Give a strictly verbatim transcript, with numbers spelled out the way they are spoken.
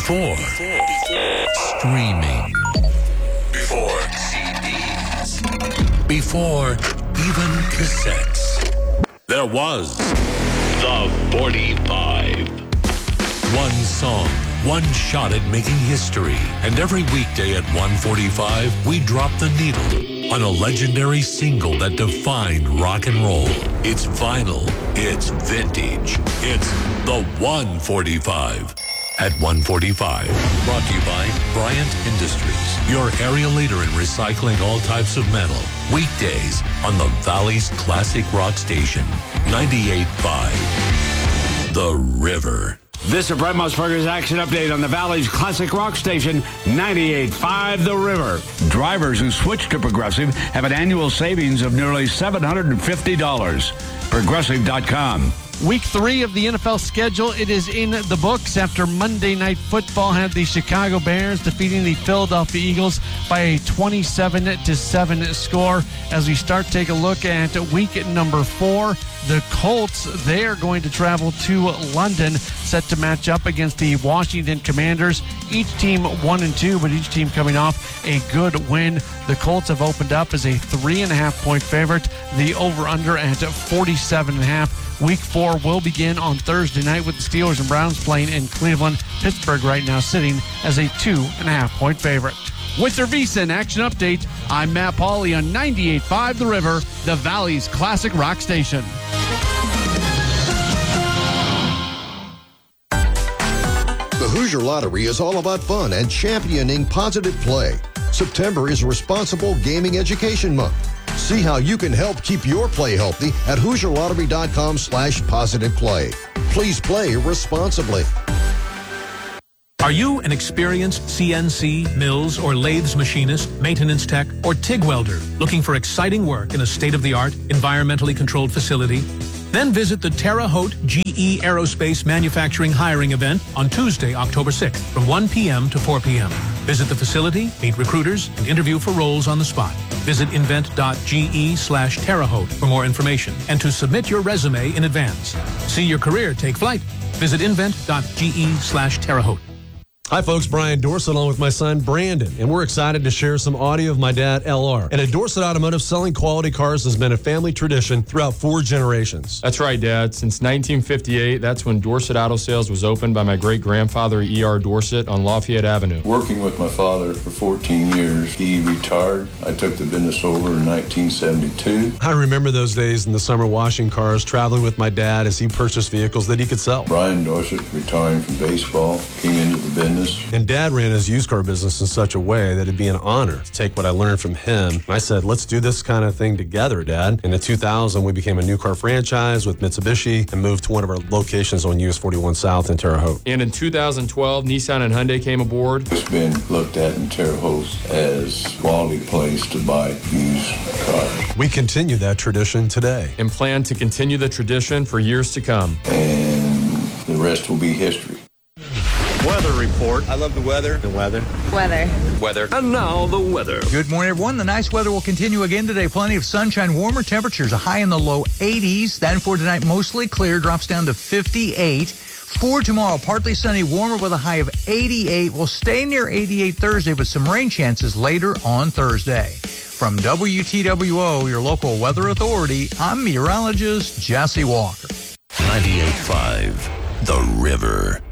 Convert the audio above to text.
Before, Before. streaming. Before C Ds. Before even cassettes. There was the forty-five. One song, one shot at making history. And every weekday at one forty-five, we drop the needle on a legendary single that defined rock and roll. It's vinyl. It's vintage. It's the one forty-five. At one forty-five. Brought to you by Bryant Industries, your area leader in recycling all types of metal. Weekdays on the Valley's classic rock station, ninety-eight point five. The River. This is Brett Musburger's Action Update on the Valley's classic rock station, ninety-eight point five The River. Drivers who switch to Progressive have an annual savings of nearly seven hundred fifty dollars. Progressive dot com. Week three of the N F L schedule, it is in the books after Monday Night Football had the Chicago Bears defeating the Philadelphia Eagles by a twenty-seven to seven score. As we start to take a look at week number four, the Colts, they are going to travel to London, set to match up against the Washington Commanders. Each team one and two, but each team coming off a good win. The Colts have opened up as a three and a half point favorite. The over-under at forty-seven and a half. Week four will begin on Thursday night with the Steelers and Browns playing in Cleveland. Pittsburgh right now sitting as a two and a half point favorite. With your VSiN Action Update, I'm Matt Pauley on ninety-eight point five The River, the Valley's classic rock station. The Hoosier Lottery is all about fun and championing positive play. September is Responsible Gaming Education Month. See how you can help keep your play healthy at Hoosier Lottery dot com slash positive play. Please play responsibly. Are you an experienced C N C, mills, or lathes machinist, maintenance tech, or TIG welder looking for exciting work in a state-of-the-art, environmentally controlled facility? Then visit the Terre Haute G E Aerospace Manufacturing Hiring Event on Tuesday, October sixth from one p.m. to four p.m. Visit the facility, meet recruiters, and interview for roles on the spot. Visit invent.ge slash Terre Haute for more information and to submit your resume in advance. See your career take flight. Visit invent.ge slash Terre Haute. Hi, folks. Brian Dorsett along with my son, Brandon, and we're excited to share some audio of my dad, L R. And at Dorsett Automotive, selling quality cars has been a family tradition throughout four generations. That's right, Dad. Since nineteen fifty-eight, that's when Dorsett Auto Sales was opened by my great-grandfather, E R Dorsett, on Lafayette Avenue. Working with my father for fourteen years, he retired. I took the business over in nineteen seventy-two. I remember those days in the summer washing cars, traveling with my dad as he purchased vehicles that he could sell. Brian Dorsett, retiring from baseball, came into the business. And Dad ran his used car business in such a way that it'd be an honor to take what I learned from him. And I said, let's do this kind of thing together, Dad. And in two thousand, we became a new car franchise with Mitsubishi and moved to one of our locations on U S forty-one South in Terre Haute. And in two thousand twelve, Nissan and Hyundai came aboard. It's been looked at in Terre Haute as a quality place to buy used cars. We continue that tradition today. And plan to continue the tradition for years to come. And the rest will be history. Weather report. I love the weather. The weather. Weather. Weather. And now the weather. Good morning, everyone. The nice weather will continue again today. Plenty of sunshine, warmer temperatures, a high in the low eighties. Then for tonight, mostly clear, drops down to fifty-eight. For tomorrow, partly sunny, warmer with a high of eighty-eight. We'll stay near eighty-eight Thursday, but some rain chances later on Thursday. From W T W O, your local weather authority, I'm meteorologist Jesse Walker. ninety-eight point five The River.